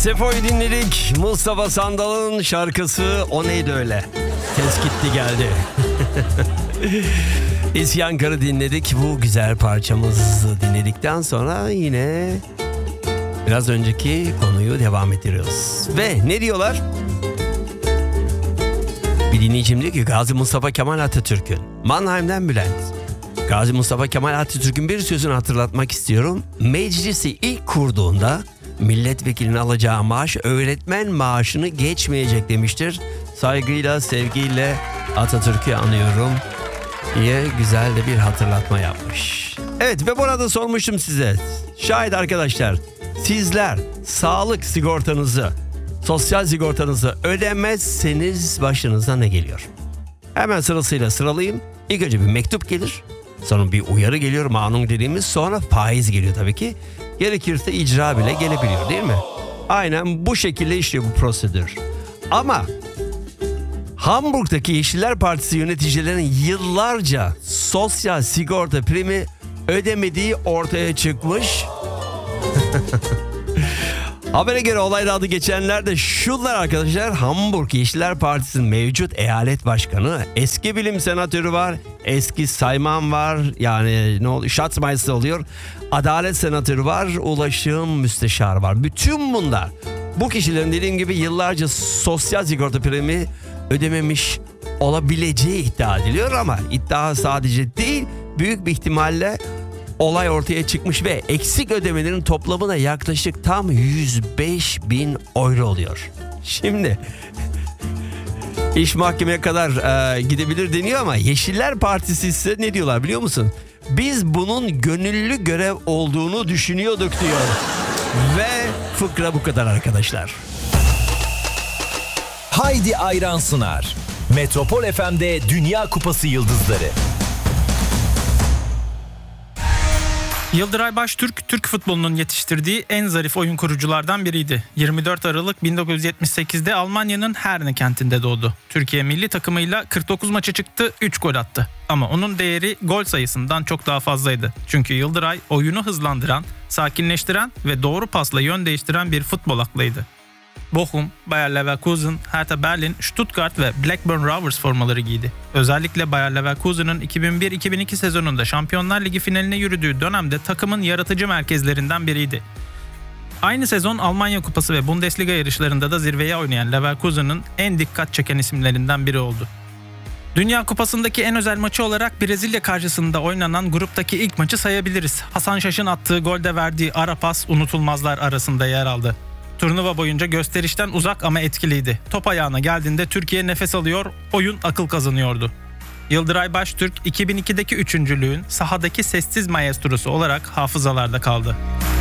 Sefo'yu dinledik. Mustafa Sandal'ın şarkısı O Neydi Öyle. Tez gitti geldi. İsyankar'ı dinledik. Bu güzel parçamızı dinledikten sonra yine biraz önceki konuyu devam ettiriyoruz. Ve ne diyorlar? Bir dinleyicim diyor ki Gazi Mustafa Kemal Atatürk'ün, Mannheim'den Bülent. Gazi Mustafa Kemal Atatürk'ün bir sözünü hatırlatmak istiyorum. Meclisi ilk kurduğunda milletvekilinin alacağı maaş öğretmen maaşını geçmeyecek demiştir. Saygıyla, sevgiyle Atatürk'ü anıyorum diye güzel de bir hatırlatma yapmış. Evet ve burada sormuştum size. Şayet arkadaşlar sizler sağlık sigortanızı, sosyal sigortanızı ödemezseniz başınıza ne geliyor? Hemen sırasıyla sıralayayım. İlk önce bir mektup gelir. Sonra bir uyarı geliyor, manun dediğimiz, sonra faiz geliyor tabii ki. Gerekirse icra bile gelebiliyor değil mi? Aynen bu şekilde işliyor bu prosedür. Ama Hamburg'daki Yeşiller Partisi yöneticilerinin yıllarca sosyal sigorta primi ödemediği ortaya çıkmış. Habere göre olayda adı geçenler de şunlar arkadaşlar. Hamburg Yeşiller Partisi'nin mevcut eyalet başkanı, eski bilim senatörü var, eski sayman var, yani ne oluyor, Schatzmeister oluyor, adalet senatörü var, ulaşım müsteşarı var. Bütün bunlar bu kişilerin dediğim gibi yıllarca sosyal sigorta primi ödememiş olabileceği iddia ediliyor ama iddia sadece değil, büyük bir ihtimalle olay ortaya çıkmış ve eksik ödemelerin toplamına yaklaşık tam 105.000 euro oluyor. Şimdi iş mahkemeye kadar gidebilir deniyor ama Yeşiller Partisi ise ne diyorlar biliyor musun? Biz bunun gönüllü görev olduğunu düşünüyorduk diyor. Ve fıkra bu kadar arkadaşlar. Haydi Ayran sunar. Metropol FM'de Dünya Kupası Yıldızları. Yıldıray Baştürk, Türk futbolunun yetiştirdiği en zarif oyun kuruculardan biriydi. 24 Aralık 1978'de Almanya'nın Herne kentinde doğdu. Türkiye milli takımıyla 49 maça çıktı, 3 gol attı. Ama onun değeri gol sayısından çok daha fazlaydı. Çünkü Yıldıray oyunu hızlandıran, sakinleştiren ve doğru pasla yön değiştiren bir futbol aklıydı. Bochum, Bayer Leverkusen, Hertha Berlin, Stuttgart ve Blackburn Rovers formaları giydi. Özellikle Bayer Leverkusen'ın 2001-2002 sezonunda Şampiyonlar Ligi finaline yürüdüğü dönemde takımın yaratıcı merkezlerinden biriydi. Aynı sezon Almanya Kupası ve Bundesliga yarışlarında da zirveye oynayan Leverkusen'ın en dikkat çeken isimlerinden biri oldu. Dünya Kupası'ndaki en özel maçı olarak Brezilya karşısında oynanan gruptaki ilk maçı sayabiliriz. Hasan Şaş'ın attığı golde verdiği ara pas unutulmazlar arasında yer aldı. Turnuva boyunca gösterişten uzak ama etkiliydi. Top ayağına geldiğinde Türkiye nefes alıyor, oyun akıl kazanıyordu. Yıldıray Baştürk 2002'deki üçüncülüğün sahadaki sessiz maestrosu olarak hafızalarda kaldı.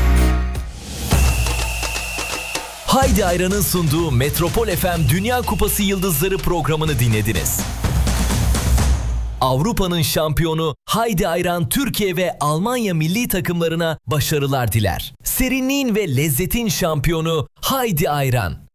Haydi Ayran'ın sunduğu Metropol FM Dünya Kupası Yıldızları programını dinlediniz. Avrupa'nın şampiyonu Haydi Ayran Türkiye ve Almanya milli takımlarına başarılar diler. Serinliğin ve lezzetin şampiyonu Haydi Ayran.